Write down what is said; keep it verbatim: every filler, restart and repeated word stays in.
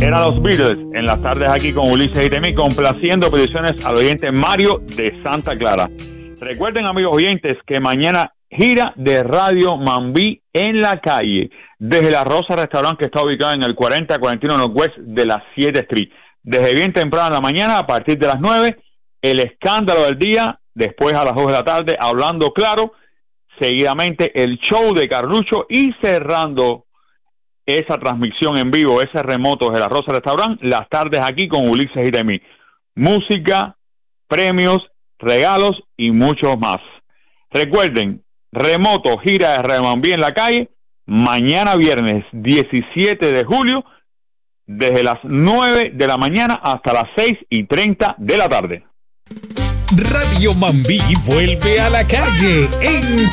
Eran los Beatles en las tardes aquí con Ulises y Temi, complaciendo peticiones al oyente Mario de Santa Clara. Recuerden, amigos oyentes, que mañana gira de Radio Mambí en la calle, desde La Rosa Restaurant, que está ubicado en el cuarenta cuarenta y uno Northwest de la siete Street. Desde bien temprano en la mañana, a partir de las nueve, el escándalo del día, después a las dos de la tarde, Hablando Claro, seguidamente el show de Carlucho y cerrando esa transmisión en vivo, ese remoto de La Rosa Restaurant, las tardes aquí con Ulises y Temi. Música, premios, regalos y mucho más. Recuerden, remoto gira de Radio Mambí en la calle, mañana viernes diecisiete de julio, desde las nueve de la mañana hasta las seis y treinta de la tarde. Radio Mambí vuelve a la calle en